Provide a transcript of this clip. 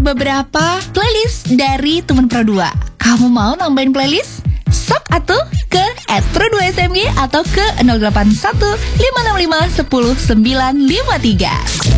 beberapa playlist dari teman Pro 2. Kamu mau nambahin playlist? Sok atuh ke @pro2smg atau ke 081 565 10 953.